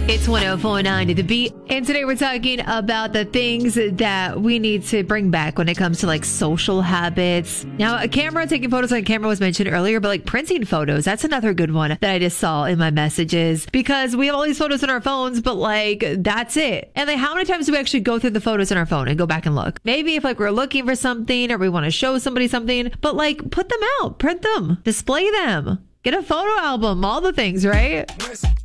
It's 104.9 to the beat. And today we're talking about the things that we need to bring back when it comes to like social habits. Now, taking photos on camera was mentioned earlier, but like printing photos, that's another good one that I just saw in my messages, because we have all these photos on our phones, but like that's it. And like how many times do we actually go through the photos on our phone and go back and look? Maybe if like we're looking for something or we want to show somebody something, but like put them out, print them, display them, get a photo album, all the things, right?